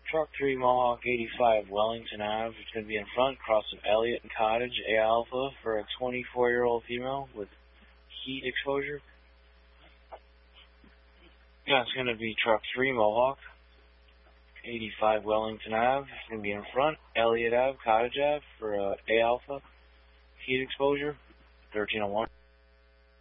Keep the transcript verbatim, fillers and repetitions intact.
Truck three Mohawk eighty-five Wellington Ave. It's going to be in front, crossing Elliott and Cottage, A Alpha, for a twenty-four-year-old female with heat exposure. Yeah, it's going to be truck three Mohawk eighty-five Wellington Ave. It's going to be in front, Elliott Ave, Cottage Ave, for uh, A Alpha, heat exposure, thirteen oh one.